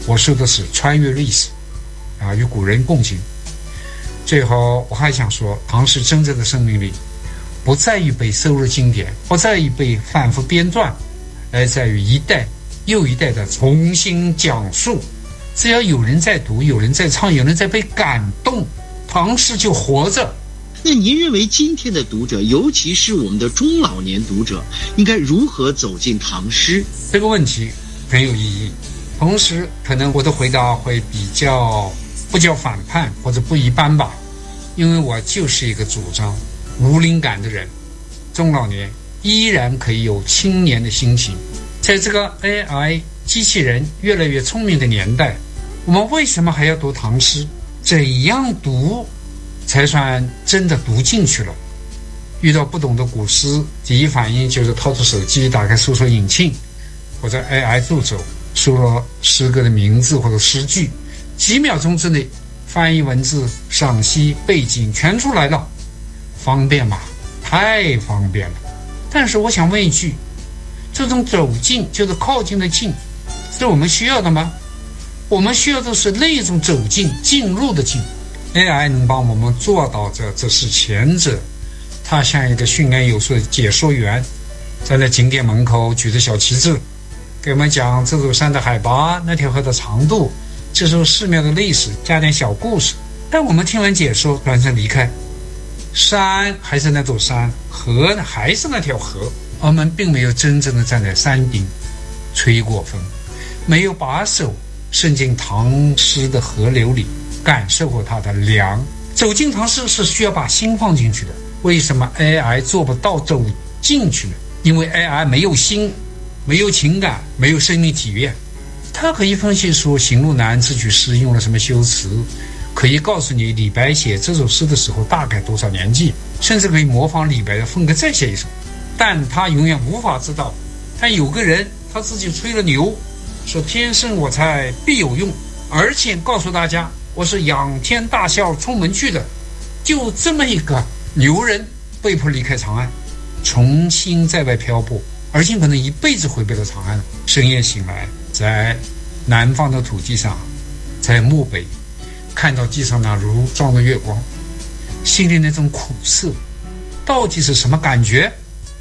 我说的是穿越历史与古人共情。最后我还想说，唐诗真正的生命力不在于被收入经典，不在于被反复编撰，而在于一代又一代的重新讲述。只要有人在读，有人在唱，有人在被感动，唐诗就活着。 那您认为今天的读者，尤其是我们的中老年读者，应该如何走进唐诗？ 这个问题很有意义，同时可能我的回答会比较不叫反叛或者不一般吧，因为我就是一个主张无灵感的人。中老年依然可以有青年的心情。在这个 AI 机器人越来越聪明的年代，我们为什么还要读唐诗？怎样读才算真的读进去了？遇到不懂的古诗，第一反应就是掏出手机，打开搜索引擎或者 AI 助手，输入诗歌的名字或者诗句，几秒钟之内翻译文字、赏析、背景全出来了，方便吗？太方便了。但是我想问一句，这种走近就是靠近的近，是我们需要的吗？我们需要的是那种走近、进入的进。AI 能帮我们做到这是前者。它像一个训练有素的解说员，站在景点门口举着小旗帜，给我们讲这座山的海拔，那条河的长度，这首寺庙的历史，加点小故事。但我们听完解说转身离开，山还是那座山，河还是那条河，我们并没有真正的站在山顶吹过风，没有把手伸进唐诗的河流里感受过它的凉。走进唐诗是需要把心放进去的。为什么 AI 做不到走进去呢？因为 AI 没有心，没有情感，没有生命体验。它可以分析出行路难这句诗用了什么修辞，可以告诉你李白写这首诗的时候大概多少年纪，甚至可以模仿李白的风格再写一首。但他永远无法知道，但有个人他自己吹了牛，说天生我材必有用，而且告诉大家我是仰天大笑出门去的。就这么一个牛人被迫离开长安，重新在外漂泊，而且可能一辈子回不了长安。深夜醒来，在南方的土地上，在漠北看到地上那如霜的月光，心里那种苦涩到底是什么感觉？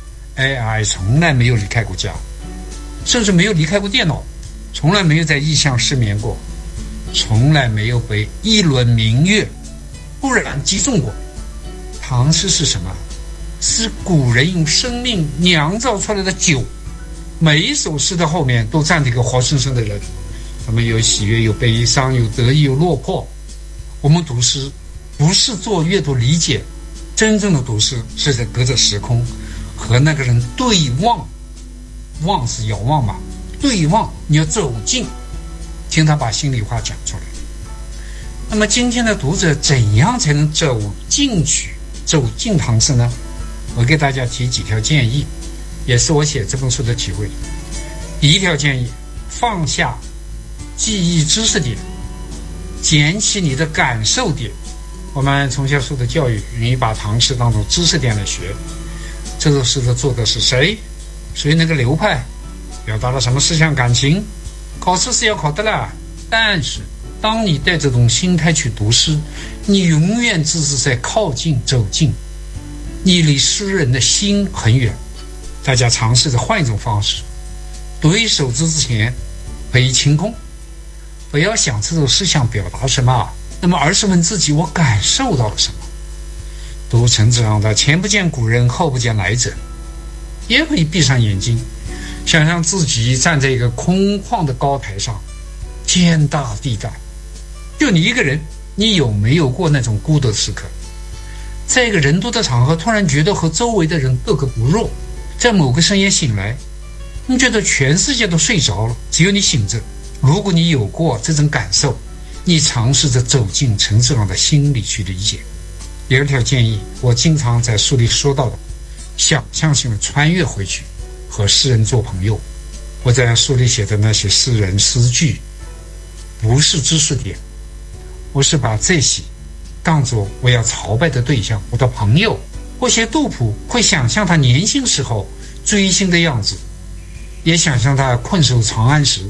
AI 从来没有离开过家，甚至没有离开过电脑，从来没有在异乡失眠过，从来没有被一轮明月忽然击中过。唐诗是什么？是古人用生命酿造出来的酒，每一首诗的后面都站着一个活生生的人，他们有喜悦，有悲伤，有得意，有落魄。我们读诗不是做阅读理解，真正的读诗是在隔着时空和那个人对望，望是遥望嘛，对望你要走近，听他把心里话讲出来。那么今天的读者怎样才能走进去，走进唐诗呢？我给大家提几条建议，也是我写这本书的体会。第一条建议，放下记忆知识点，捡起你的感受点。我们从小受的教育容易把唐诗当作知识点来学，这首诗的作者是谁，属于哪个流派，表达了什么思想感情，考试是要考的啦。但是当你带这种心态去读诗，你永远只是在靠近走近，你离诗人的心很远。大家尝试着换一种方式，读一首诗之前可以清空，不要想这首诗想表达什么，那么而是问自己我感受到了什么。读陈子昂的前不见古人后不见来者，也可以闭上眼睛，想象自己站在一个空旷的高台上，天大地大，就你一个人。你有没有过那种孤独的时刻，在一个人多的场合突然觉得和周围的人格格不入，在某个深夜醒来，你觉得全世界都睡着了，只有你醒着。如果你有过这种感受，你尝试着走进陈子昂的心里去理解。第二条建议，我经常在书里说到的，想象性的穿越回去，和诗人做朋友。我在书里写的那些诗人诗句不是知识点，我是把这些当作我要朝拜的对象，我的朋友。我写杜甫会想象他年轻时候追星的样子，也想象他困守长安时